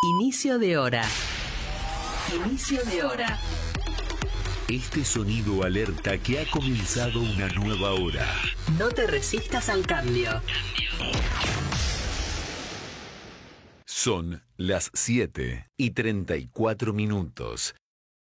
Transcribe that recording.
Inicio de hora. Inicio de hora. Este sonido alerta que ha comenzado una nueva hora. No te resistas al cambio. Son las 7:34.